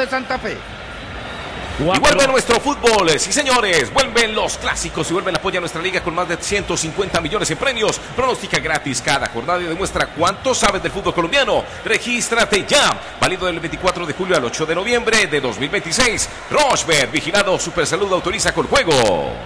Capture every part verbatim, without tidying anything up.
de Santa Fe. Cuatro. Y vuelve nuestro fútbol, sí señores, vuelven los clásicos y vuelve el apoyo a nuestra liga con más de ciento cincuenta millones en premios. Pronostica gratis cada jornada y demuestra cuánto sabes del fútbol colombiano. Regístrate ya, válido del veinticuatro de julio al ocho de noviembre de dos mil veintiséis. Rochebet, vigilado Supersalud, autoriza con juegos.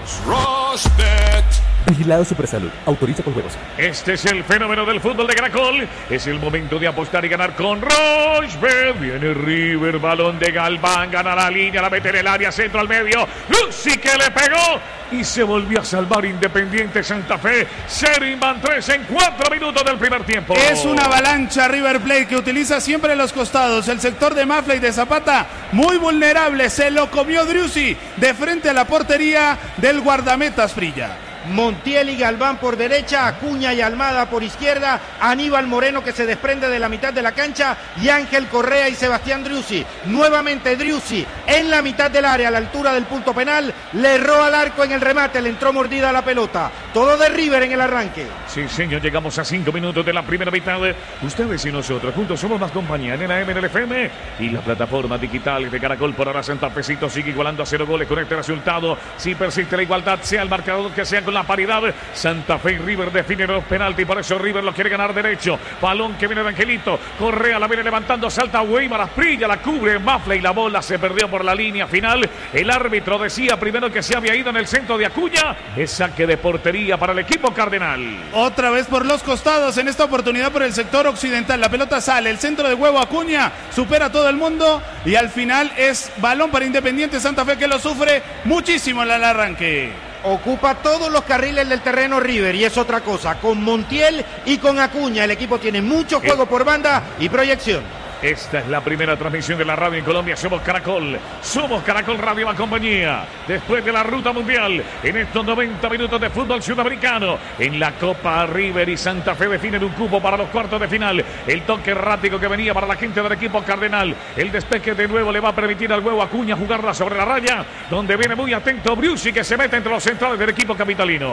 Rochebet. Vigilado Supersalud, autoriza con juegos. Este es el fenómeno del fútbol de Caracol. Es el momento de apostar y ganar con Rochebet. Viene River, balón de Galván, gana la línea, la mete en el área, centro al medio. Lucy que le pegó y se volvió a salvar Independiente Santa Fe. Sherinban tres en cuatro minutos del primer tiempo. Es una avalancha River Plate que utiliza siempre los costados. El sector de Mafla y de Zapata muy vulnerable. Se lo comió Driussi de frente a la portería del guardameta Asprilla. Montiel y Galván por derecha, Acuña y Almada por izquierda, Aníbal Moreno que se desprende de la mitad de la cancha y Ángel Correa y Sebastián Driussi. Nuevamente Driussi en la mitad del área a la altura del punto penal, le erró al arco en el remate, le entró mordida a la pelota. Todo de River en el arranque. Sí señor, llegamos a cinco minutos de la primera mitad. Ustedes y nosotros juntos somos más compañía en la M N L F M y la plataforma digital de Caracol. Por ahora Santa Fecito sigue igualando a cero goles con este resultado. Si persiste la igualdad, sea el marcador que sea con la paridad, Santa Fe y River definen los penaltis, por eso River lo quiere ganar derecho. Balón que viene de Angelito, Correa la viene levantando, salta Weimar, Asprilla, la cubre Mafla y la bola se perdió por la línea final. El árbitro decía primero que se había ido en el centro de Acuña. Es saque de portería para el equipo cardenal. Otra vez por los costados, en esta oportunidad por el sector occidental. La pelota sale, el centro de huevo Acuña supera a todo el mundo y al final es balón para Independiente Santa Fe que lo sufre muchísimo en el arranque. Ocupa todos los carriles del terreno River y es otra cosa, con Montiel y con Acuña. El equipo tiene mucho juego por banda y proyección. Esta es la primera transmisión de la radio en Colombia. Somos Caracol, somos Caracol Radio La Compañía. Después de la ruta mundial, en estos noventa minutos de fútbol sudamericano, en la Copa River y Santa Fe definen un cupo para los cuartos de final. El toque errático que venía para la gente del equipo cardenal. El despeje de nuevo le va a permitir al huevo Acuña jugarla sobre la raya, donde viene muy atento Driussi que se mete entre los centrales del equipo capitalino.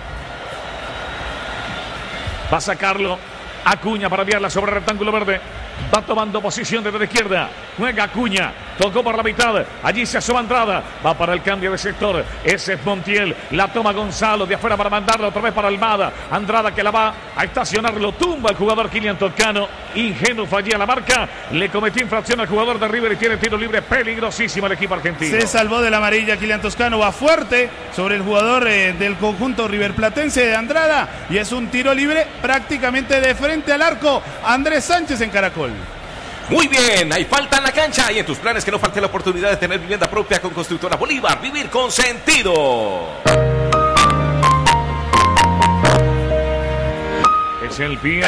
Va a sacarlo Acuña para enviarla sobre el rectángulo verde. Va tomando posición desde la izquierda. Juega Acuña. Tocó por la mitad. Allí se asoma Andrada. Va para el cambio de sector. Ese es Montiel. La toma Gonzalo de afuera para mandarla otra vez para Almada. Andrada que la va a estacionar. Lo tumba el jugador Kylian Toscano. Ingenuo fallía la marca. Le cometió infracción al jugador de River y tiene tiro libre peligrosísimo el equipo argentino. Se salvó de la amarilla Kylian Toscano. Va fuerte sobre el jugador eh, del conjunto riverplatense de Andrada. Y es un tiro libre prácticamente de frente al arco. Andrés Sánchez en Caracol. Muy bien, hay falta en la cancha y en tus planes que no falte la oportunidad de tener vivienda propia con Constructora Bolívar. Vivir con sentido. Es el piano.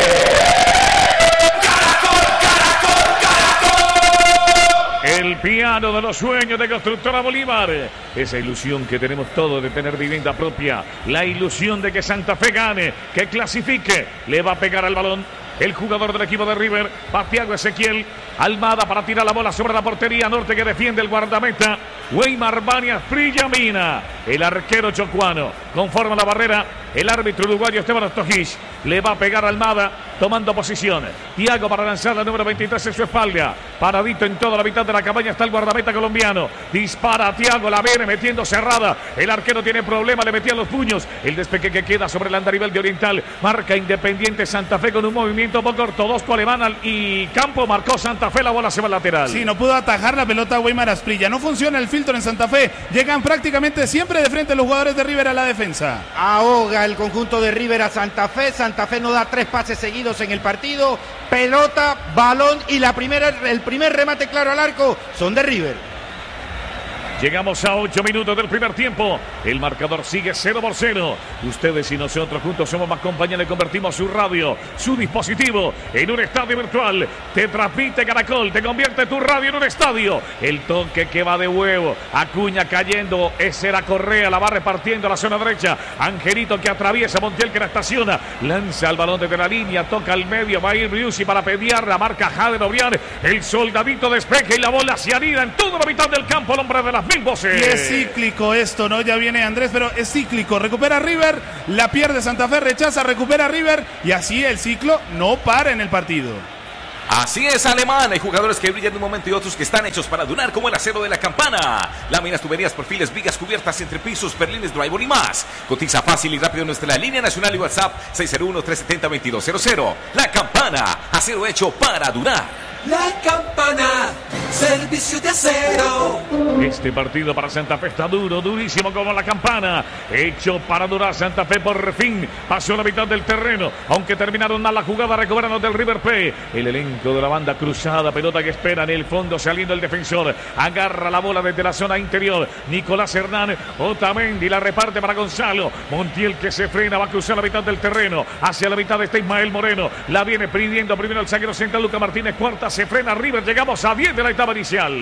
¡Caracol, Caracol, Caracol! El piano de los sueños de Constructora Bolívar. Esa ilusión que tenemos todos de tener vivienda propia. La ilusión de que Santa Fe gane, que clasifique. Le va a pegar al balón el jugador del equipo de River, Thiago Ezequiel. Almada para tirar la bola sobre la portería norte que defiende el guardameta Weimar Bania Mina. El arquero chocuano conforma la barrera. El árbitro uruguayo Esteban Ostojic le va a pegar a Almada tomando posición. Thiago para lanzar la número veintitrés en su espalda. Paradito en toda la mitad de la cabaña está el guardameta colombiano. Dispara a Thiago, la viene metiendo cerrada. El arquero tiene problema, le metía los puños. El despeque que queda sobre el andarivel de Oriental. Marca Independiente Santa Fe con un movimiento poco ortodoxo alemán y campo marcó Santa Fe, la bola se va al lateral. Sí, no pudo atajar la pelota Weimar Asprilla. No funciona el filtro en Santa Fe. Llegan prácticamente siempre de frente los jugadores de River a la defensa. Ahoga el conjunto de River a Santa Fe. Santa Fe no da tres pases seguidos en el partido. Pelota, balón y la primera, el primer remate claro al arco son de River. Llegamos a ocho minutos del primer tiempo. El marcador sigue cero por cero. Ustedes y nosotros juntos somos más compañía. Le convertimos su radio, su dispositivo en un estadio virtual. Te transmite Caracol, te convierte tu radio en un estadio. El toque que va de huevo. Acuña cayendo. Ese era Correa, la va repartiendo a la zona derecha. Angelito que atraviesa, Montiel que la estaciona. Lanza el balón desde la línea, toca al medio. Va a ir Driussi para pediar. La marca Jader Obriar. El soldadito despeja y la bola se anida en toda la mitad del campo. El hombre de las mil voces. Y es cíclico esto, ¿no? Ya viene Andrés, pero es cíclico. Recupera River, la pierde Santa Fe, rechaza, recupera River y así el ciclo no para en el partido. Así es, Alemán. Hay jugadores que brillan de un momento y otros que están hechos para durar, como el acero de la Campana. Láminas, tuberías, perfiles, vigas, cubiertas, entrepisos, perlines, drywall y más. Cotiza fácil y rápido en nuestra línea nacional y WhatsApp seis cero uno, tres siete cero, dos dos cero cero. La Campana, acero hecho para durar. La Campana, servicio de acero. Este partido para Santa Fe está duro, durísimo como la Campana. Hecho para durar. Santa Fe por fin pasó la mitad del terreno. Aunque terminaron mal la jugada, recuperaron del River Plate. El elenco de la banda cruzada, pelota que espera en el fondo, saliendo el defensor. Agarra la bola desde la zona interior. Nicolás Hernán, Otamendi la reparte para Gonzalo. Montiel que se frena, va a cruzar la mitad del terreno. Hacia la mitad está Ismael Moreno. La viene pidiendo primero el zaguero central Luca Martínez. Cuarta, se frena River. Llegamos a diez de la etapa inicial.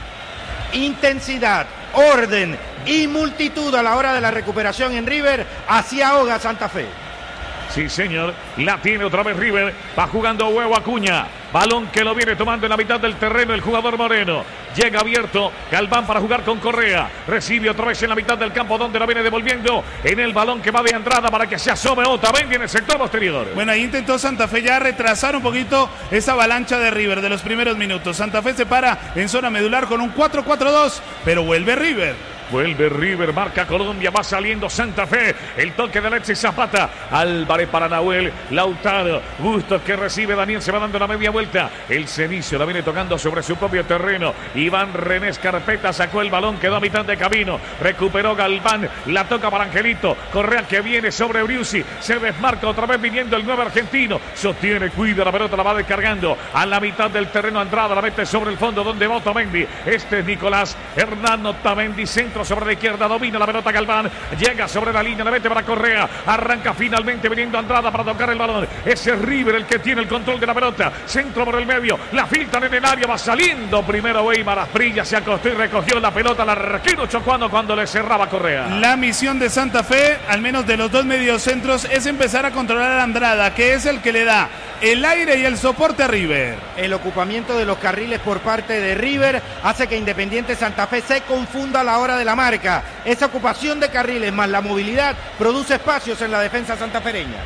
Intensidad, orden y multitud a la hora de la recuperación en River. Así ahoga Santa Fe. Sí, señor. La tiene otra vez River. Va jugando Huevo Acuña. Balón que lo viene tomando en la mitad del terreno el jugador Moreno. Llega abierto Galván para jugar con Correa. Recibe otra vez en la mitad del campo donde la viene devolviendo en el balón que va de entrada para que se asome Otamendi en el sector posterior. Bueno, ahí intentó Santa Fe ya retrasar un poquito esa avalancha de River de los primeros minutos. Santa Fe se para en zona medular con un cuatro cuatro dos, pero vuelve River. Vuelve River, marca Colombia, va saliendo Santa Fe. El toque de Alexis Zapata. Álvarez para Nahuel, Lautaro. Bustos que recibe Daniel, se va dando la media vuelta. El Cenicio la viene tocando sobre su propio terreno. Iván René Escarpeta sacó el balón, quedó a mitad de camino. Recuperó Galván, la toca para Angelito. Correa que viene sobre Briusi. Se desmarca otra vez viniendo el nuevo argentino. Sostiene, cuida la pelota, la va descargando. A la mitad del terreno Andrada, la mete sobre el fondo donde va Otamendi. Este es Nicolás Hernán Otamendi, centro sobre la izquierda, domina la pelota Galván, llega sobre la línea, la mete para Correa, arranca finalmente viniendo Andrada para tocar el balón. Ese es River el que tiene el control de la pelota, centro por el medio, la filtran en el área, va saliendo primero Weimar Asprilla, se acostó y recogió la pelota, la arquero Chocuano cuando le cerraba Correa. La misión de Santa Fe, al menos de los dos mediocentros, es empezar a controlar a Andrada, que es el que le da el aire y el soporte a River. El ocupamiento de los carriles por parte de River hace que Independiente Santa Fe se confunda a la hora de la marca. Esa ocupación de carriles más la movilidad produce espacios en la defensa santafereña.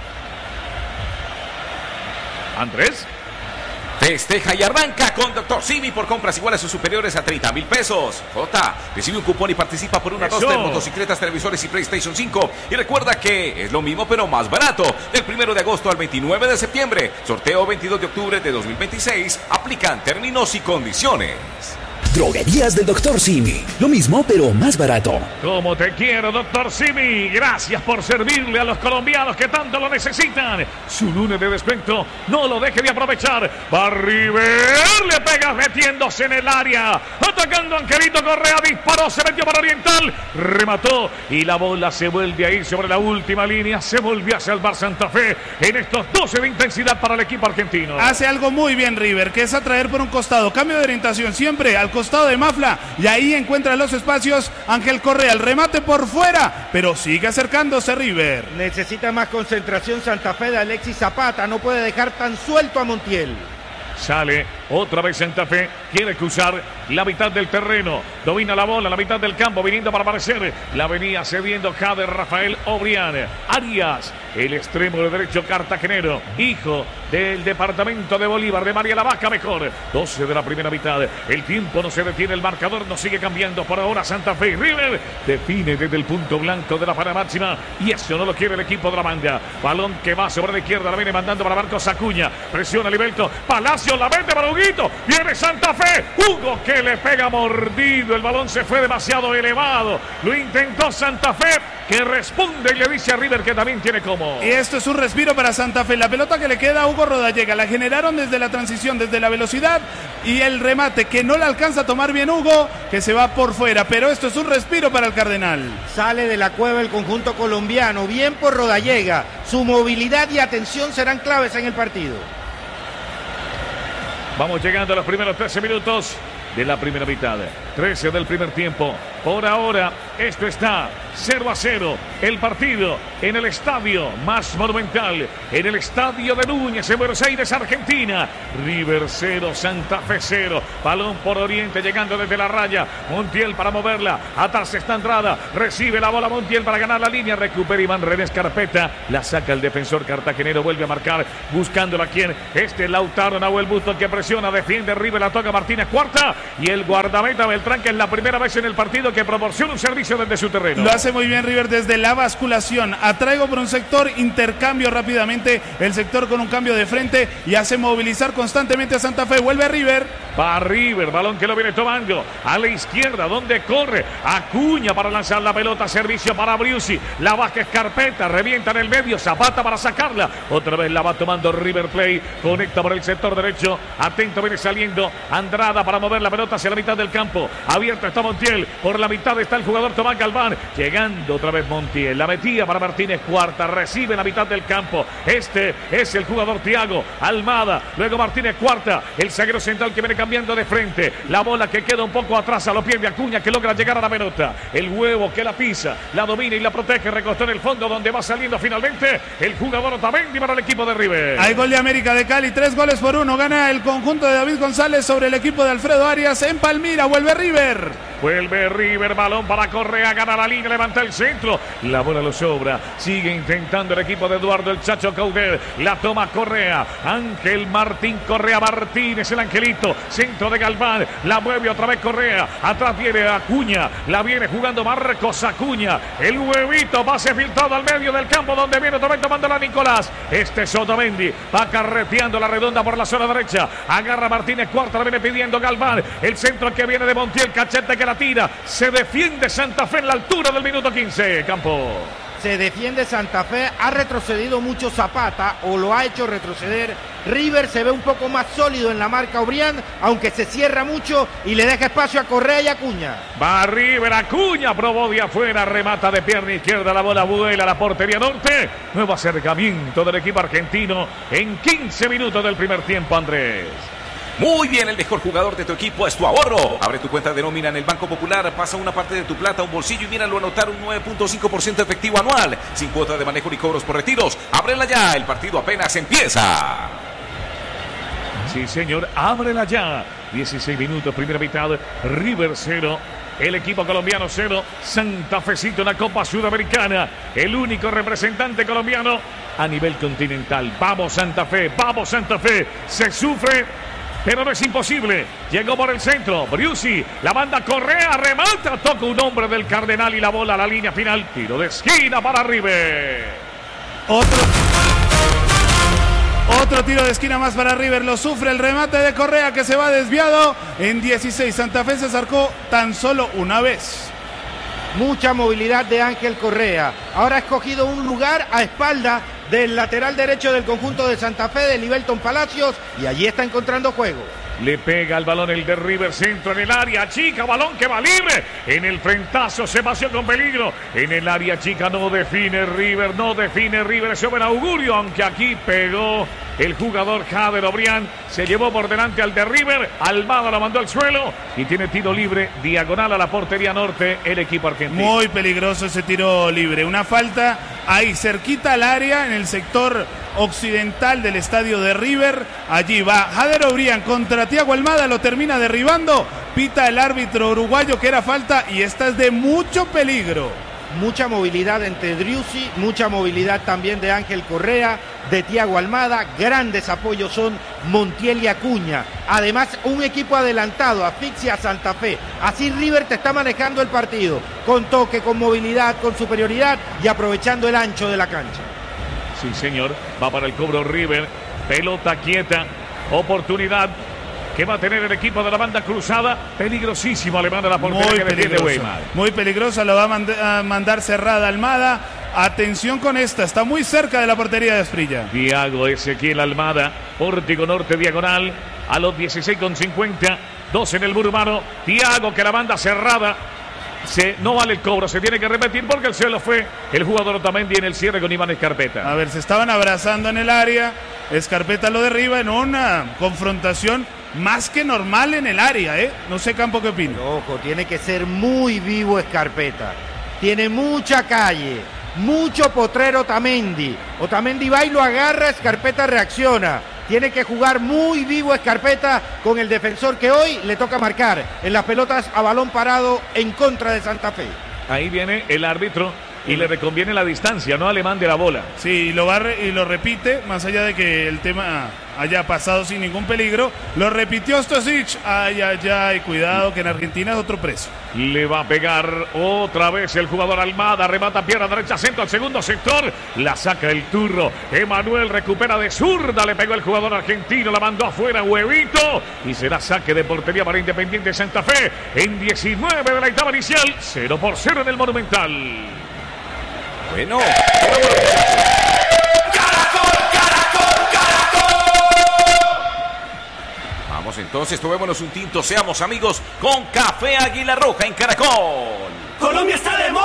Andrés. Festeja y arranca con Doctor Simi por compras iguales o superiores a treinta mil pesos. J, recibe un cupón y participa por una Duster, motocicletas, televisores y PlayStation cinco. Y recuerda que es lo mismo pero más barato. Del primero de agosto al veintinueve de septiembre. Sorteo veintidós de octubre de dos mil veintiséis. Aplican términos y condiciones. Droguerías del Doctor Simi. Lo mismo, pero más barato. Como te quiero, Doctor Simi. Gracias por servirle a los colombianos que tanto lo necesitan. Su lunes de descuento, no lo deje de aprovechar. Va River, le pega metiéndose en el área. Atacando Angelito Correa, disparó, se metió para Oriental. Remató y la bola se vuelve a ir sobre la última línea. Se volvió a salvar Santa Fe en estos doce de intensidad para el equipo argentino. Hace algo muy bien River, que es atraer por un costado. Cambio de orientación siempre al costado de Mafla y ahí encuentra los espacios Ángel Correa, el remate por fuera, pero sigue acercándose River. Necesita más concentración Santa Fe de Alexis Zapata, no puede dejar tan suelto a Montiel. Sale otra vez Santa Fe, quiere cruzar la mitad del terreno, domina la bola, la mitad del campo, viniendo para aparecer, la venía cediendo Jader Rafael Obrián. Arias, el extremo de derecho cartagenero, hijo del departamento de Bolívar, de María la Vaca mejor. doce de la primera mitad, el tiempo no se detiene, el marcador no sigue cambiando. Por ahora Santa Fe y River define desde el punto blanco de la para máxima y eso no lo quiere el equipo de la banda. Balón que va sobre la izquierda, la viene mandando para Marcos Acuña, presiona Libelto, Palacio la mete para Huguito, viene Santa Fe, Hugo que le pega mordido, el balón se fue demasiado elevado, lo intentó Santa Fe, que responde y le dice a River que también tiene como. Y esto es un respiro para Santa Fe, la pelota que le queda a Hugo Rodallega, la generaron desde la transición, desde la velocidad y el remate que no le alcanza a tomar bien Hugo, que se va por fuera, pero esto es un respiro para el Cardenal. Sale de la cueva el conjunto colombiano, bien por Rodallega, su movilidad y atención serán claves en el partido. Vamos llegando a los primeros trece minutos de la primera mitad. trece del primer tiempo. Por ahora, esto está cero a cero. El partido en el estadio más monumental, en el estadio de Núñez, en Buenos Aires, Argentina. River cero, Santa Fe cero. Balón por Oriente, llegando desde la raya. Montiel para moverla. Atrás está Andrada. Recibe la bola Montiel para ganar la línea. Recupera Iván René Scarpetta. La saca el defensor cartagenero. Vuelve a marcar. Buscándola quien. Este Lautaro Nahuel Busto que presiona. Defiende River. La toca Martínez Cuarta. Y el guardameta Beltrán, que es la primera vez en el partido que proporciona un servicio desde su terreno. Lo hace muy bien River desde la basculación. Atraigo por un sector, intercambio rápidamente el sector con un cambio de frente y hace movilizar constantemente a Santa Fe. Vuelve a River. Va River, balón que lo viene tomando a la izquierda, donde corre Acuña para lanzar la pelota, servicio para Briusi, la baja Scarpetta, revienta en el medio, Zapata para sacarla, otra vez la va tomando River Plate, conecta por el sector derecho, atento viene saliendo Andrada para mover la pelota hacia la mitad del campo, abierto está Montiel, por la mitad está el jugador Tomás Galván, llegando otra vez Montiel, la metía para Martínez Cuarta, recibe en la mitad del campo, este es el jugador Thiago Almada, luego Martínez Cuarta, el zaguero central que viene cambiando de frente, la bola que queda un poco atrás a los pies de Acuña, que logra llegar a la pelota, el huevo que la pisa, la domina y la protege, recostó en el fondo donde va saliendo finalmente el jugador Otamendi para el equipo de River. Hay gol de América de Cali, tres goles por uno, gana el conjunto de David González sobre el equipo de Alfredo Arias en Palmira, vuelve River. Vuelve River, balón para Correa, gana la línea, levanta el centro, la bola lo sobra, sigue intentando el equipo de Eduardo el Chacho Coudet, la toma Correa, Ángel Martín Correa Martínez, el angelito, centro de Galván, la mueve otra vez Correa, atrás viene Acuña, la viene jugando Marcos Acuña, el huevito, pase filtrado al medio del campo donde viene otra vez tomándola Nicolás, este es Otamendi, va carreteando la redonda por la zona derecha, agarra Martínez Cuarta, la viene pidiendo Galván, el centro que viene de Montiel, cachete que la tira, se defiende Santa Fe en la altura del minuto quince, Campo. Se defiende Santa Fe, ha retrocedido mucho Zapata o lo ha hecho retroceder. River se ve un poco más sólido en la marca Obrián, aunque se cierra mucho y le deja espacio a Correa y Acuña. Va River, Acuña, probó de afuera, remata de pierna izquierda, la bola vuela a la portería norte. Nuevo acercamiento del equipo argentino en quince minutos del primer tiempo, Andrés. Muy bien, el mejor jugador de tu equipo es tu ahorro. Abre tu cuenta de nómina en el Banco Popular, pasa una parte de tu plata a un bolsillo y míralo a anotar un nueve punto cinco por ciento efectivo anual, sin cuota de manejo ni cobros por retiros. Ábrela ya, el partido apenas empieza. Sí, señor, ábrela ya. dieciséis minutos, primera mitad, River cero. El equipo colombiano cero, Santa Fecito en la Copa Sudamericana, el único representante colombiano a nivel continental. Vamos Santa Fe, vamos Santa Fe, se sufre, pero no es imposible. Llegó por el centro, Briusi, la banda Correa, remata, toca un hombre del Cardenal y la bola a la línea final, tiro de esquina para River. Otro... Otro tiro de esquina más para River, lo sufre el remate de Correa que se va desviado. En dieciséis, Santa Fe se acercó tan solo una vez. Mucha movilidad de Ángel Correa. Ahora ha escogido un lugar a espalda del lateral derecho del conjunto de Santa Fe, de Libelton Palacios, y allí está encontrando juego. Le pega el balón el de River, centro en el área chica, balón que va libre, en el frentazo se paseó con peligro, en el área chica no define River, no define River, ese buen augurio, aunque aquí pegó el jugador Jader Obrián, se llevó por delante al de River, Almada lo mandó al suelo y tiene tiro libre, diagonal a la portería norte, el equipo argentino. Muy peligroso ese tiro libre, una falta ahí cerquita al área, en el sector occidental del estadio de River. Allí va Jader Obrián contra Thiago Almada, lo termina derribando, pita el árbitro uruguayo que era falta y esta es de mucho peligro. Mucha movilidad entre Driussi, mucha movilidad también de Ángel Correa, de Thiago Almada, grandes apoyos son Montiel y Acuña. Además, un equipo adelantado, asfixia a Santa Fe. Así River te está manejando el partido, con toque, con movilidad, con superioridad y aprovechando el ancho de la cancha. Sí, señor, va para el cobro River, pelota quieta, oportunidad que va a tener el equipo de la banda cruzada, peligrosísimo Alemán de la portería que defiende Weimar. Muy peligrosa, lo va a, mand a mandar cerrada Almada. Atención con esta, está muy cerca de la portería de Asprilla. Thiago Ezequiel Almada, pórtico norte diagonal, a los dieciséis con cincuenta, dos en el muro humano. Thiago que la banda cerrada. Se, no vale el cobro, se tiene que repetir porque el cielo fue el jugador Otamendi en el cierre con Iván Scarpetta. A ver, se estaban abrazando en el área, Scarpetta lo derriba en una confrontación más que normal en el área, ¿eh? No sé, Campo, ¿qué opina? Ojo, tiene que ser muy vivo Scarpetta. Tiene mucha calle, mucho potrero Otamendi. Otamendi va y lo agarra, Scarpetta reacciona. Tiene que jugar muy vivo Scarpetta con el defensor que hoy le toca marcar en las pelotas a balón parado en contra de Santa Fe. Ahí viene el árbitro y le reconviene la distancia, no Alemán de la bola. Sí, y lo, va re, y lo repite, más allá de que el tema haya pasado sin ningún peligro, lo repitió Stosic. Ay, ay, ay, cuidado que en Argentina es otro precio. Le va a pegar otra vez el jugador Almada, remata pierna derecha, centro al segundo sector, la saca el turro, Emanuel recupera de zurda, le pegó el jugador argentino, la mandó afuera, Huevito, y será saque de portería para Independiente Santa Fe en diecinueve de la etapa inicial, cero por cero en el Monumental. Bueno, Caracol, Caracol, Caracol. vamos entonces, tomémonos un tinto, seamos amigos con Café Águila Roja en Caracol. Colombia está de moda.